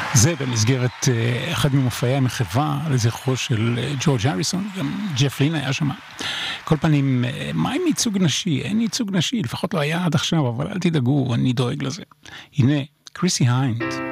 זה במסגרת אחד ממופעי המחווה לזכרו של ג'ורג' הריסון, גם ג'ף לין היה שם. כל פנים, מה עם ייצוג נשי? אין ייצוג נשי, לפחות לא היה עד עכשיו, אבל אל תדאגו, אני דואג לזה. הנה, קריסי היינד.